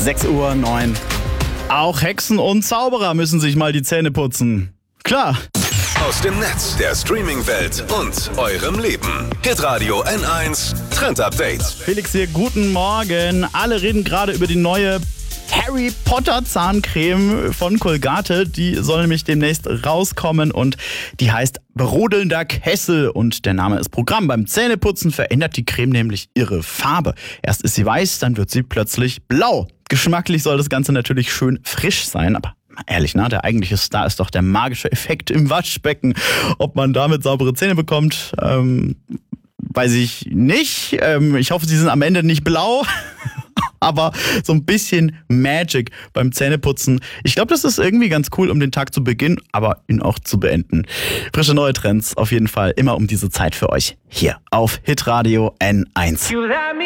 6:09 Uhr. Auch Hexen und Zauberer müssen sich mal die Zähne putzen. Klar. Aus dem Netz, der Streaming-Welt und eurem Leben. Hitradio N1 Trend Update. Felix hier, guten Morgen. Alle reden gerade über die neue Harry Potter Zahncreme von Colgate. Die soll nämlich demnächst rauskommen und die heißt Brodelnder Kessel und der Name ist Programm. Beim Zähneputzen verändert die Creme nämlich ihre Farbe. Erst ist sie weiß, dann wird sie plötzlich blau. Geschmacklich soll das Ganze natürlich schön frisch sein, aber ehrlich, der eigentliche Star ist doch der magische Effekt im Waschbecken. Ob man damit saubere Zähne bekommt, weiß ich nicht. Ich hoffe, sie sind am Ende nicht blau. Aber so ein bisschen Magic beim Zähneputzen. Ich glaube, das ist irgendwie ganz cool, um den Tag zu beginnen, aber ihn auch zu beenden. Frische neue Trends auf jeden Fall immer um diese Zeit für euch hier auf Hitradio N1.